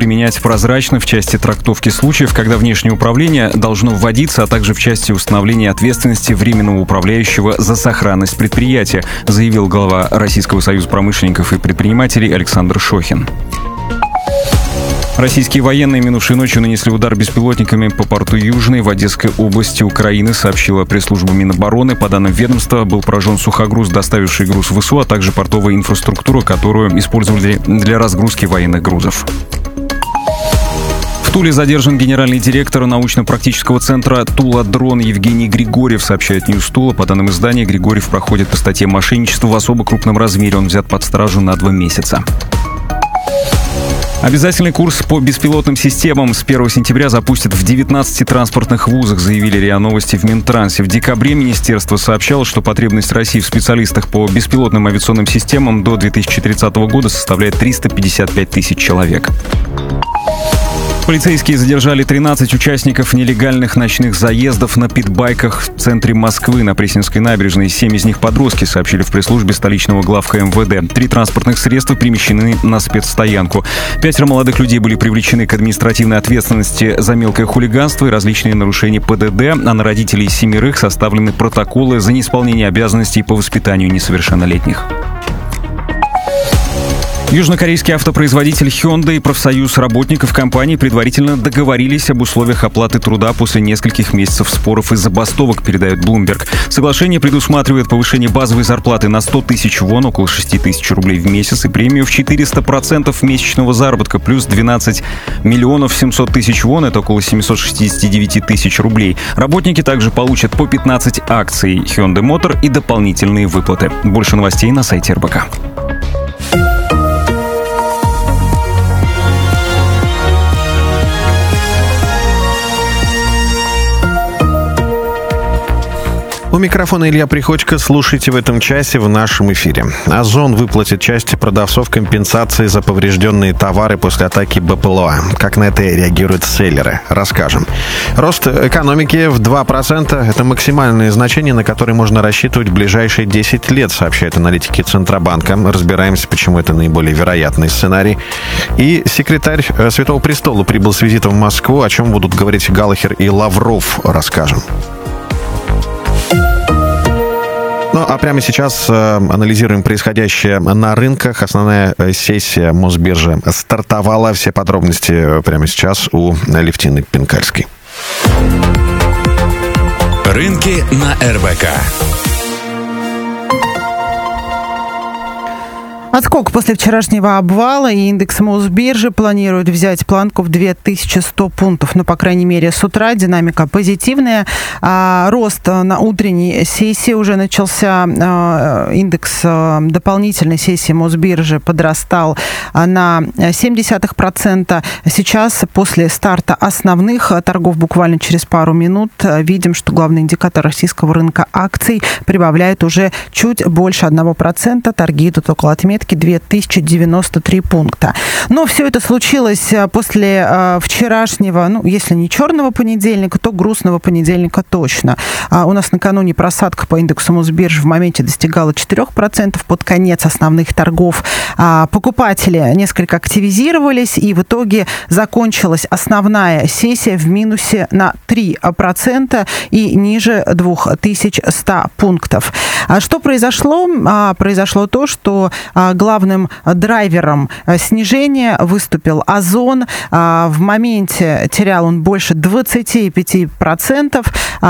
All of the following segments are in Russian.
применять прозрачно в части трактовки случаев, когда внешнее управление должно вводиться, а также в части установления ответственности временного управляющего за сохранность предприятия, заявил глава Российского союза промышленников и предпринимателей Александр Шохин. Российские военные минувшей ночью нанесли удар беспилотниками по порту Южный в Одесской области Украины, сообщила пресс-служба Минобороны. По данным ведомства, был поражен сухогруз, доставивший груз в ВСУ, а также портовая инфраструктура, которую использовали для разгрузки военных грузов. В Туле задержан генеральный директор научно-практического центра «Тула-Дрон» Евгений Григорьев, сообщает Ньюс Тула. По данным издания, Григорьев проходит по статье «Мошенничество в особо крупном размере». Он взят под стражу на 2 месяца. Обязательный курс по беспилотным системам с 1 сентября запустят в 19 транспортных вузах, заявили РИА Новости в Минтрансе. В декабре министерство сообщало, что потребность России в специалистах по беспилотным авиационным системам до 2030 года составляет 355 тысяч человек. Полицейские задержали 13 участников нелегальных ночных заездов на питбайках в центре Москвы на Пресненской набережной. 7 из них подростки, сообщили в пресс-службе столичного главка МВД. 3 транспортных средства перемещены на спецстоянку. 5 молодых людей были привлечены к административной ответственности за мелкое хулиганство и различные нарушения ПДД, а на родителей 7 составлены протоколы за неисполнение обязанностей по воспитанию несовершеннолетних. Южнокорейский автопроизводитель Hyundai и профсоюз работников компании предварительно договорились об условиях оплаты труда после нескольких месяцев споров и забастовок, передает Bloomberg. Соглашение предусматривает повышение базовой зарплаты на 100 тысяч вон, около 6 тысяч рублей в месяц, и премию в 400% месячного заработка, плюс 12 миллионов 700 тысяч вон, это около 769 тысяч рублей. Работники также получат по 15 акций Hyundai Motor и дополнительные выплаты. Больше новостей на сайте РБК. У микрофона Илья Приходько. Слушайте в этом часе в нашем эфире. Озон выплатит части продавцов компенсации за поврежденные товары после атаки БПЛА. Как на это реагируют селлеры? Расскажем. Рост экономики в 2% – это максимальное значение, на которое можно рассчитывать в ближайшие 10 лет, сообщают аналитики Центробанка. Разбираемся, почему это наиболее вероятный сценарий. И секретарь Святого Престола прибыл с визитом в Москву. О чем будут говорить Галлахер и Лавров, расскажем. Ну, а прямо сейчас анализируем происходящее на рынках. Основная сессия Мосбиржи стартовала. Все подробности прямо сейчас у Левтины Пинкальской. Рынки на РБК. Отскок после вчерашнего обвала, и индекс Мосбиржи планирует взять планку в 2100 пунктов. Но, по крайней мере, с утра динамика позитивная. Рост на утренней сессии уже начался. Индекс дополнительной сессии Мосбиржи подрастал на 0,7%. Сейчас, после старта основных торгов, буквально через пару минут, видим, что главный индикатор российского рынка акций прибавляет уже чуть больше 1%. Торги идут около отметки 2093 пункта. Но все это случилось после вчерашнего, если не черного понедельника, то грустного понедельника точно. У нас накануне просадка по индексу Мосбиржи в моменте достигала 4%. Под конец основных торгов покупатели несколько активизировались, и в итоге закончилась основная сессия в минусе на 3% и ниже 2100 пунктов. Что произошло? Произошло то, что главным драйвером снижения выступил Озон. В моменте терял он больше 25%.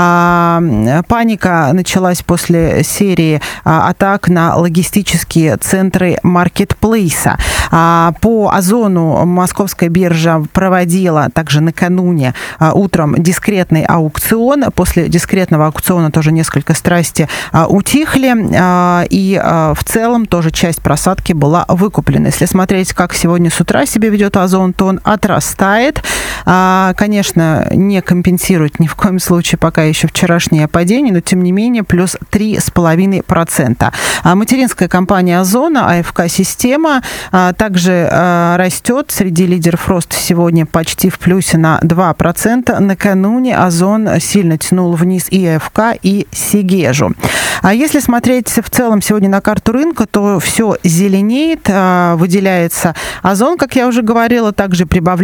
Паника началась после серии атак на логистические центры маркетплейса. По Озону московская биржа проводила также накануне утром дискретный аукцион. После дискретного аукциона тоже несколько страсти утихли. И в целом тоже часть просадки была выкуплена. Если смотреть, как сегодня с утра себя ведет Озон, то он отрастает. Конечно, не компенсирует ни в коем случае пока еще вчерашнее падение, но тем не менее плюс 3,5%. Материнская компания Озона, АФК-система, также растет. Среди лидеров роста сегодня почти в плюсе на 2%. Накануне Озон сильно тянул вниз и АФК, и Сигежу. А если смотреть в целом сегодня на карту рынка, то все зеленеет, выделяется Озон, как я уже говорила, также прибавляется